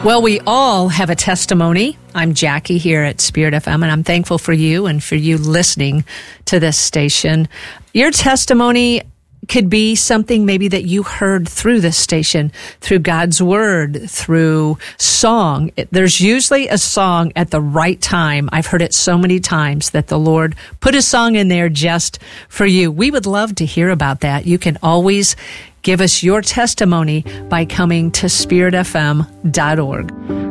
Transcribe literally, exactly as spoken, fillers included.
Well, we all have a testimony. I'm Jackie here at Spirit F M, and I'm thankful for you and for you listening to this station. Your testimony could be something maybe that you heard through this station, through God's Word, through song. There's usually a song at the right time. I've heard it so many times that the Lord put a song in there just for you. We would love to hear about that. You can always give us your testimony by coming to spirit f m dot org.